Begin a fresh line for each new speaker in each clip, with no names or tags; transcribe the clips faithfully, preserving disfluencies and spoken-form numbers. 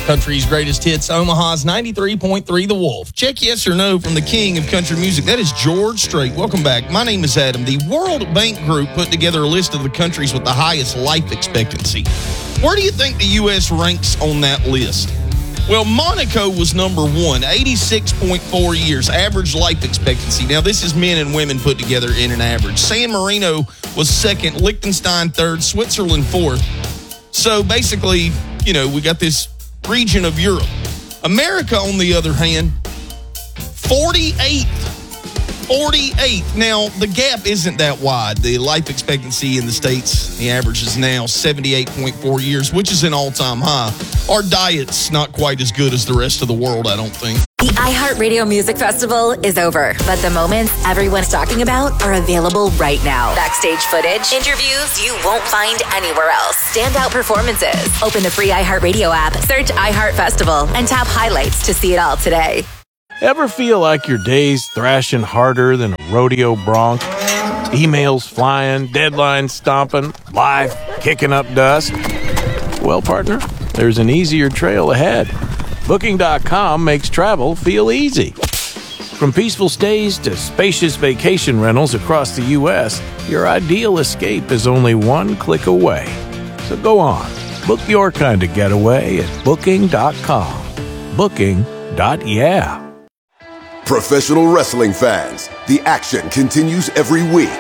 Country's greatest hits, Omaha's ninety-three point three The Wolf. Check yes or no from the king of country music. That is George Strait. Welcome back. My name is Adam. The World Bank Group put together a list of the countries with the highest life expectancy. Where do you think the U S ranks on that list? Well, Monaco was number one, eighty-six point four years, average life expectancy. Now, this is men and women put together in an average. San Marino was second, Liechtenstein third, Switzerland fourth. So basically, you know, we got this region of Europe. America, on the other hand, forty-eighth. forty-eighth. Now, the gap isn't that wide. The life expectancy in the States, the average is now seventy-eight point four years, which is an all-time high. Our diet's not quite as good as the rest of the world, I don't think.
The iHeartRadio Music Festival is over, but the moments everyone's talking about are available right now. Backstage footage, interviews you won't find anywhere else, standout performances. Open the free iHeartRadio app, search iHeart Festival, and tap highlights to see it all today.
Ever feel like your day's thrashing harder than a rodeo bronc? Emails flying, deadlines stomping, life kicking up dust? Well, partner, there's an easier trail ahead. Booking dot com makes travel feel easy. From peaceful stays to spacious vacation rentals across the U S, your ideal escape is only one click away. So go on, book your kind of getaway at Booking dot com. Booking. Yeah.
Professional wrestling fans, the action continues every week.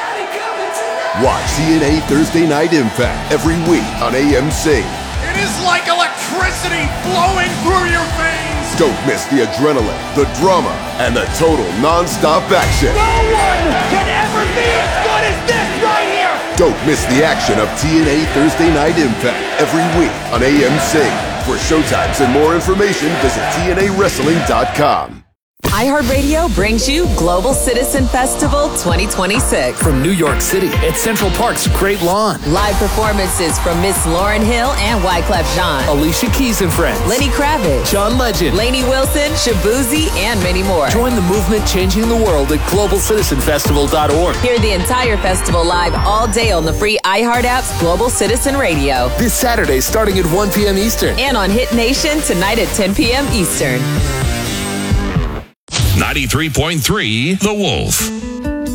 Watch T N A Thursday Night Impact every week on A M C.
It is like electricity flowing through your veins.
Don't miss the adrenaline, the drama, and the total non-stop action.
No one can ever be as good as this right here.
Don't miss the action of T N A Thursday Night Impact every week on A M C. For showtimes and more information, visit T N A wrestling dot com.
iHeartRadio brings you Global Citizen Festival twenty twenty-six.
From New York City at Central Park's Great Lawn.
Live performances from Miss Lauryn Hill and Wyclef Jean.
Alicia Keys and Friends.
Lenny Kravitz.
John Legend.
Lainey Wilson, Shabuzi, and many more.
Join the movement changing the world at global citizen festival dot org.
Hear the entire festival live all day on the free iHeart app's Global Citizen Radio.
This Saturday starting at one p.m. Eastern.
And on Hit Nation tonight at ten p.m. Eastern.
ninety-three point three The Wolf.